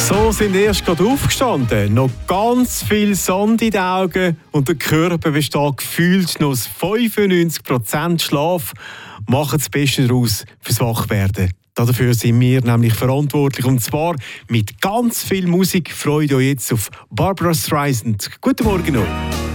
So sind erst gerade aufgestanden, noch ganz viel Sand in den Augen und der Körper besteht gefühlt noch aus 95% Schlaf. Machen das Beste daraus fürs Wachwerden. Dafür sind wir nämlich verantwortlich, und zwar mit ganz viel Musik. Freut euch jetzt auf Barbra Streisand. Guten Morgen noch.